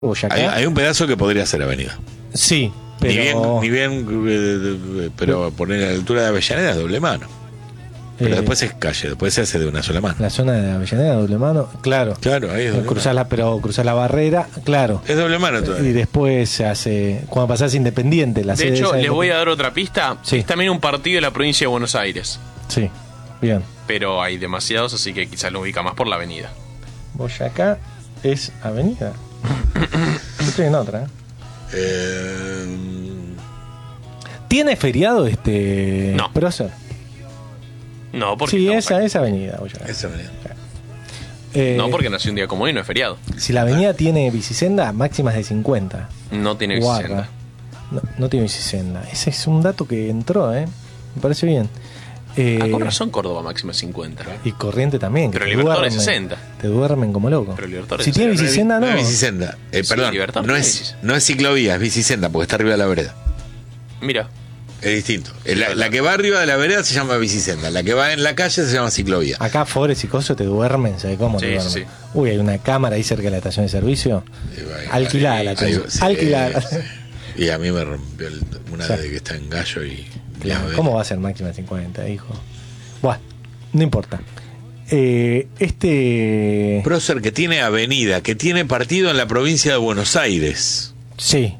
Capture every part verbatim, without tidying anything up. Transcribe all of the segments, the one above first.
Boyacá. Hay, hay un pedazo que podría ser avenida. Sí, pero... Ni bien, ni bien eh, pero poner a la altura de Avellaneda doble mano. Pero eh, después es calle, después se hace de una sola mano. La zona de Avellaneda, doble mano, claro. Claro, ahí es doble cruzar mano. la, pero cruzar la barrera, claro. Es doble mano todavía. Y después se hace, cuando pasás Independiente, la De sede hecho, esa de les voy a Independiente. dar otra pista. Sí. Es también un partido de la provincia de Buenos Aires. Sí, bien. Pero hay demasiados, así que quizás lo ubica más por la avenida. Boyacá es avenida. Yo estoy en otra. ¿eh? Eh, ¿Tiene feriado este No. prócer? No, porque Sí, estamos esa aquí. es avenida. Boyacá. es avenida. Eh, No, porque nació un día como hoy, no es feriado. Si la avenida tiene bicisenda, máximas de cincuenta. No tiene Guarda. Vicenda. No, no tiene bicisenda. Ese es un dato que entró, ¿eh? Me parece bien. Eh, Ah, con razón Córdoba máxima es cincuenta. Y Corriente también. que Pero te Libertadores duermen, sesenta. Te duermen como loco. Pero Libertadores Si tiene sesenta. bicisenda, no. No es bicisenda. Eh, Sí, perdón, Libertad no tiene es, bicisenda. no es ciclovía, es bicisenda, porque está arriba de la vereda. Mira, Es distinto. La, la que va arriba de la vereda se llama bicisenda. La que va en la calle se llama ciclovía. Acá Forest y Coso te duermen, ¿sabes cómo Sí, te duermen? sí, sí. Uy, hay una cámara ahí cerca de la estación de servicio. Y va- Alquilada la ahí- tengo. sí, Alquilada. sí. Y a mí me rompió el- una Sí. de que está en Gallo y... Claro, y- ¿cómo va a ser máxima cincuenta, hijo? Bueno, no importa. Eh, este... Prócer que tiene avenida, que tiene partido en la provincia de Buenos Aires. Sí,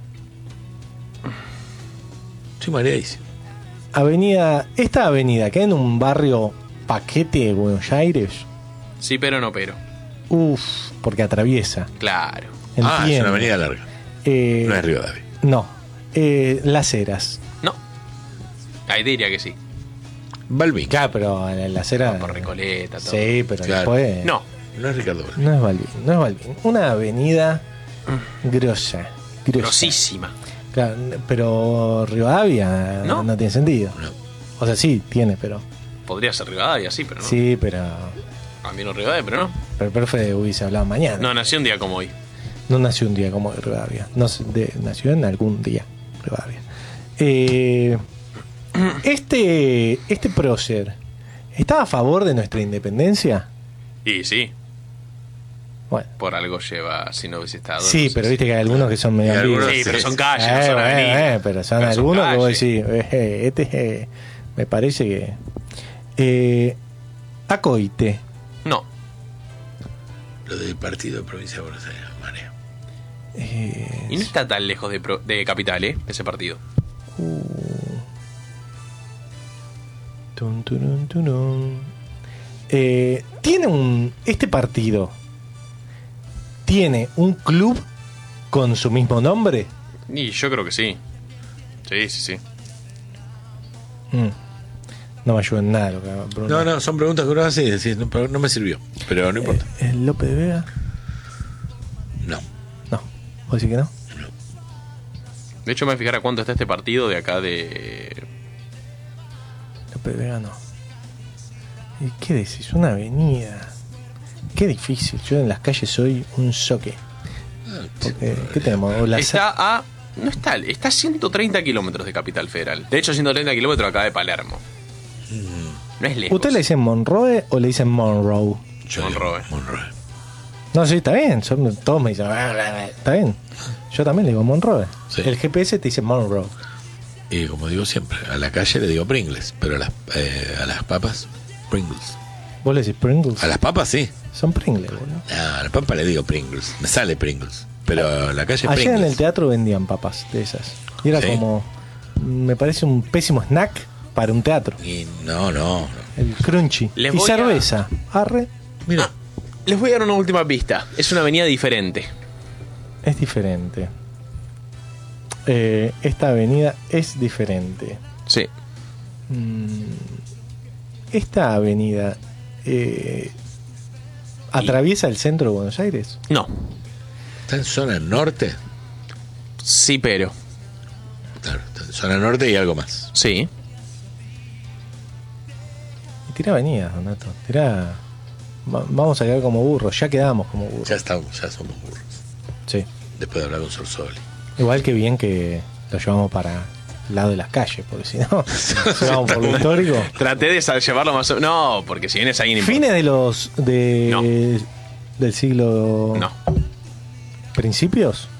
Estoy mareadísimo. avenida... Esta avenida que en un barrio paquete de Buenos Aires. sí, pero no, pero. Uf, porque atraviesa. Claro. Ah, es Entiendo. una avenida larga. Eh, No es Rivadavia. no. Eh, Las Heras. No. Ahí diría que sí. Balvin. Claro, pero en Las Heras... Por Recoleta, todo. Sí, pero Claro. después... No. No es Ricardo Balvin. No es Balvin, no es Balvin. Una avenida grosa. grosa. Grosísima. Claro, pero Rivadavia no, ¿No? tiene sentido. No. O sea, sí, tiene, pero... Podría ser Rivadavia, sí, pero no. Sí, pero... También un Rivadavia, pero no. Pero el profe hubiese hablado mañana. No, nació un día como hoy. No nació un día como Rivadavia. No, se- de- nació en algún día Rivadavia. Eh, este, este prócer, ¿está a favor de nuestra independencia? Y sí, Bueno. por algo lleva, si no hubiese estado. Sí, no sé pero si- viste que hay algunos que son medio Y algunos ambiguos. Sí, pero Sí, son sí. calles, Eh, no son bueno, avenidas. eh, pero son Pero algunos que vos calles. decís, eh, eh, este eh, me parece que... Eh, Acoite. No, Lo del partido de provincia de Buenos Aires. Marea. Eh, y no está tan lejos de, pro- de Capital, ¿eh? Ese partido. tun, turun, turun. Eh, tiene un... Este partido tiene un club con su mismo nombre. Y yo creo que sí. Sí, sí, sí. Mm. No me ayuda en nada lo que Bruno. No, no, son preguntas que uno hace y decís, no, pero no me sirvió. Pero no importa. Eh, ¿López de Vega? No. No. ¿Vos decís que no? De hecho, me voy a fijar a cuánto está este partido de acá de. López de Vega no. ¿Y qué decís? Una avenida. Qué difícil. Yo en las calles soy un soque. Porque, ¿qué tenemos? O la Está a. No está, está a ciento treinta kilómetros de Capital Federal. De hecho, ciento treinta kilómetros acá de Palermo. No es lejos. ¿Usted le dicen Monroe o le dicen Monroe? Yo Monroe. digo Monroe. No, sí, está bien. Son- todos me dicen, "Ah, ah, ah", está bien. Yo también le digo Monroe. Sí. El G P S te dice Monroe. Y como digo siempre, a la calle le digo Pringles, pero a las, eh, a las papas, Pringles. ¿Vos le decís Pringles? A las papas sí. Son Pringles, boludo. No, a las papas le digo Pringles. Me sale Pringles. Pero a la calle Ayer en Pringles. el teatro vendían papas de esas. Y era ¿Sí? como... Me parece un pésimo snack para un teatro. Y no, no. no. El crunchy. Les Y voy a- cerveza. Arre. Mira, Les voy a dar una última pista. Es una avenida diferente. Es diferente. Eh, esta avenida es diferente. Sí. Mm, esta avenida eh, atraviesa el centro de Buenos Aires. No. está en zona norte. Sí, pero. Claro, está en zona norte y algo más. Sí. Y tira avenidas, Donato. Tira. Va- vamos a quedar como burros. Ya quedamos como burros. Ya estamos, ya somos burros. Sí. Después de hablar con Sorsoli. Igual que bien que lo llevamos para el lado de las calles, porque si no, llevamos por lo histórico. Traté de sa- llevarlo más o... No, porque si vienes ahí... no importa. Fines de los. de No. del siglo. No. principios